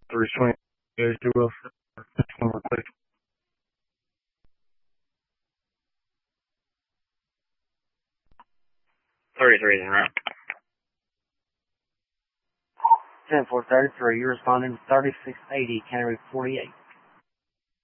320 goes to us. One more quick. 33 en route. 10-4-33, you're responding to 3680, County Route 48.